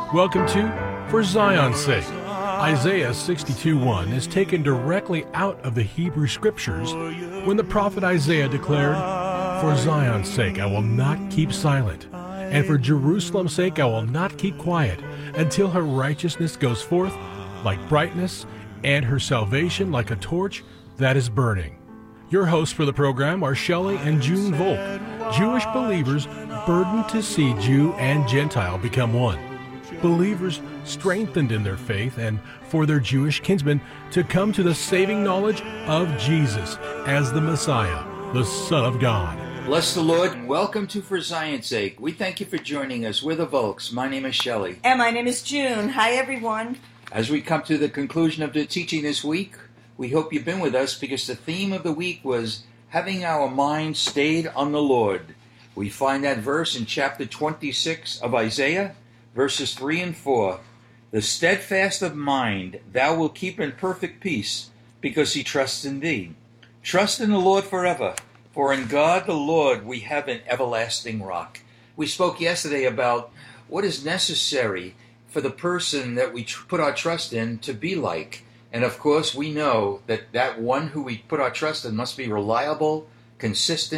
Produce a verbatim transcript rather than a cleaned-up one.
Welcome to For Zion's Sake. Isaiah sixty-two one is taken directly out of the Hebrew Scriptures when the prophet Isaiah declared, "For Zion's sake I will not keep silent, and for Jerusalem's sake I will not keep quiet, until her righteousness goes forth like brightness, and her salvation like a torch that is burning." Your hosts for the program are Shelley and June Volk, Jewish believers burdened to see Jew and Gentile become one. Believers strengthened in their faith, and for their Jewish kinsmen to come to the saving knowledge of Jesus as the Messiah, the Son of God. Bless the Lord, and welcome to For Zion's Sake. We thank you for joining us. We're the Volks. My name is Shelley. And my name is June. Hi, everyone. As we come to the conclusion of the teaching this week, we hope you've been with us because the theme of the week was having our mind stayed on the Lord. We find that verse in chapter twenty-six of Isaiah, verses three and four. "The steadfast of mind thou wilt keep in perfect peace, because he trusts in thee. Trust in the Lord forever, for in God the Lord we have an everlasting rock." We spoke yesterday about what is necessary for the person that we tr- put our trust in to be like. And of course we know that that one who we put our trust in must be reliable, consistent,